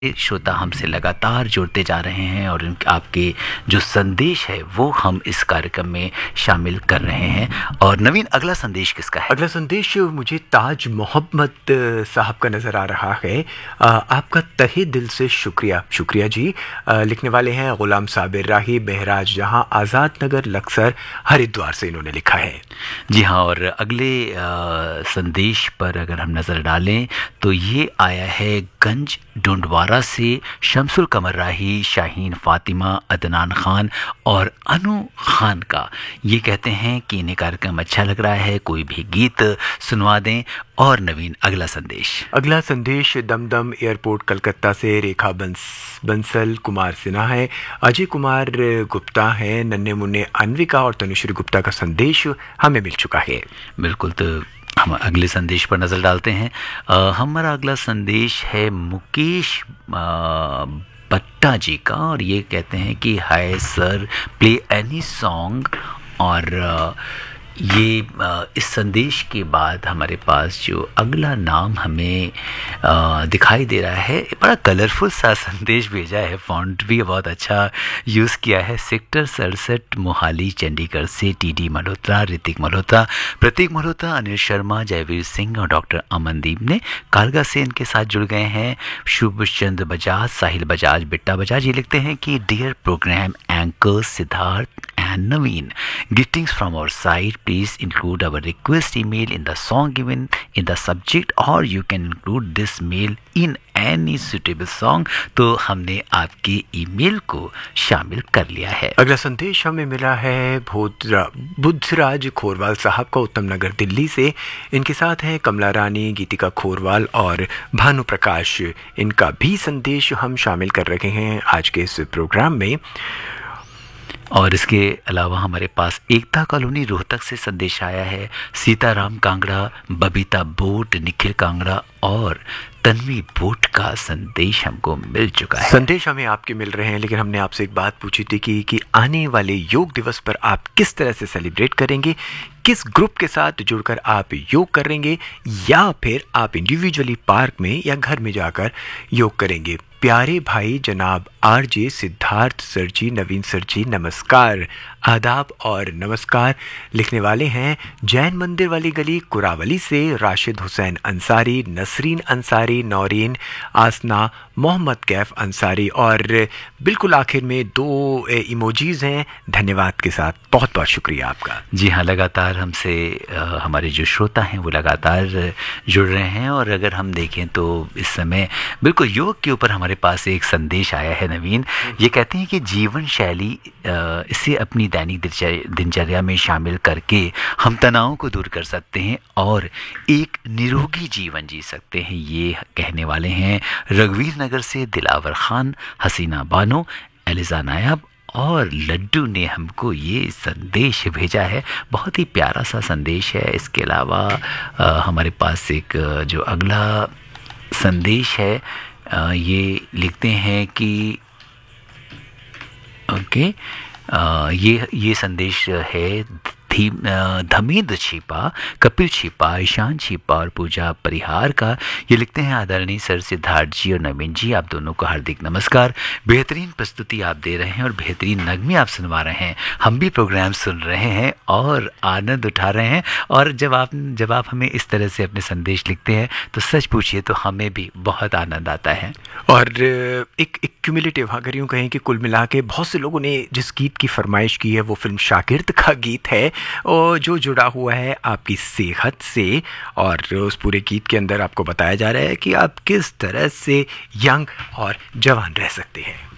श्रोता हमसे लगातार जुड़ते जा रहे हैं और आपके जो संदेश है वो हम इस कार्यक्रम में शामिल कर रहे हैं। और नवीन, अगला संदेश किसका है? अगला संदेश मुझे ताज मोहम्मद साहब का नज़र आ रहा है। आपका तहे दिल से शुक्रिया। शुक्रिया जी। लिखने वाले हैं गुलाम साबिर राही, बहराज जहां, आज़ाद नगर, लक्सर, हरिद्वार से इन्होंने लिखा है। जी हाँ, और अगले संदेश पर अगर हम नज़र डालें तो ये आया है गंज डोंडवारा से शमसुल कमर राही, शाहीन फातिमा, अदनान खान और अनु खान का। ये कहते हैं कि इन्हें कार्यक्रम अच्छा लग रहा है, कोई भी गीत सुनवा दें। और नवीन, अगला संदेश दमदम एयरपोर्ट कलकत्ता से रेखा बंसल कुमार सिन्हा है। अजय कुमार गुप्ता है, नन्हे मुन्ने अन्विका और तनुश्री गुप्ता का संदेश हमें मिल चुका है। बिल्कुल, तो हम अगले संदेश पर नज़र डालते हैं। हमारा अगला संदेश है मुकेश भट्टा जी का, और ये कहते हैं कि hi sir, play any song. और ये इस संदेश के बाद हमारे पास जो अगला नाम हमें दिखाई दे रहा है, बड़ा कलरफुल सा संदेश भेजा है, फॉन्ट भी बहुत अच्छा यूज़ किया है। सेक्टर 67 मोहाली चंडीगढ़ से टीडी मल्होत्रा, ऋतिक मल्होत्रा, प्रतीक मल्होत्रा, अनिल शर्मा, जयवीर सिंह और डॉक्टर अमनदीप ने कालगा से इनके साथ जुड़ गए हैं। शुभ चंद बजाज, साहिल बजाज, बिट्टा बजाज ये लिखते हैं कि dear programme anchor Siddharth and Naveen, greetings from our side. Please include our request email in the song given in the subject, or you can include this mail in any suitable song. तो हमने आपके email को शामिल कर लिया है। अगला संदेश हमें मिला है बुद्धराज खोरवाल साहब का, उत्तम नगर दिल्ली से। इनके साथ हैं कमला रानी, गीतिका खोरवाल और भानु प्रकाश। इनका भी संदेश हम शामिल कर रहे हैं आज के इस प्रोग्राम में। और इसके अलावा हमारे पास एकता कॉलोनी रोहतक से संदेश आया है। सीताराम कांगड़ा, बबीता बोट, निखिल कांगड़ा और तन्वी बोट का संदेश हमको मिल चुका है। संदेश हमें आपके मिल रहे हैं, लेकिन हमने आपसे एक बात पूछी थी कि आने वाले योग दिवस पर आप किस तरह से सेलिब्रेट करेंगे, किस ग्रुप के साथ जुड़कर आप योग करेंगे, या फिर आप इंडिविजुअली पार्क में या घर में जाकर योग करेंगे। प्यारे भाई जनाब आरजे सिद्धार्थ सर जी, नवीन सर जी, नमस्कार, आदाब और नमस्कार। लिखने वाले हैं जैन मंदिर वाली गली कुरावली से राशिद हुसैन अंसारी, नसरीन अंसारी, नौरीन, आसना, मोहम्मद कैफ अंसारी, और बिल्कुल आखिर में 2 इमोजीज हैं धन्यवाद के साथ। बहुत बहुत शुक्रिया आपका। जी हाँ, लगातार हमसे हमारे जो श्रोता हैं वो लगातार जुड़ रहे हैं। और अगर हम देखें तो इस समय बिल्कुल योग के ऊपर हमारे पास एक संदेश आया है नवीन। ये कहते हैं कि जीवन शैली इसे अपनी दैनिक दिनचर्या में शामिल करके हम तनाव को दूर कर सकते हैं और एक निरोगी जीवन जी सकते हैं। ये कहने वाले हैं रघुवीर नगर से दिलावर खान, हसीना बानो, एलिजा नायब और लड्डू ने हमको ये संदेश भेजा है। बहुत ही प्यारा सा संदेश है। इसके अलावा हमारे पास एक जो अगला संदेश है, ये लिखते हैं कि ओके, ये संदेश है धमेंद्र छिपा, कपिल छिपा, ईशान छिपा और पूजा परिहार का। ये लिखते हैं आदरणीय सर सिद्धार्थ जी और नवीन जी, आप दोनों को हार्दिक नमस्कार। बेहतरीन प्रस्तुति आप दे रहे हैं और बेहतरीन नगमे आप सुनवा रहे हैं। हम भी प्रोग्राम सुन रहे हैं और आनंद उठा रहे हैं। और जब आप हमें इस तरह से अपने संदेश लिखते हैं तो सच पूछिए तो हमें भी बहुत आनंद आता है। और एक क्यूमुलेटिव, अगर यूँ कहें कि कुल मिला के बहुत से लोगों ने जिस गीत की फरमाइश की है वो फिल्म शागिर्द का गीत है, और जो जुड़ा हुआ है आपकी सेहत से। और उस पूरे गीत के अंदर आपको बताया जा रहा है कि आप किस तरह से यंग और जवान रह सकते हैं।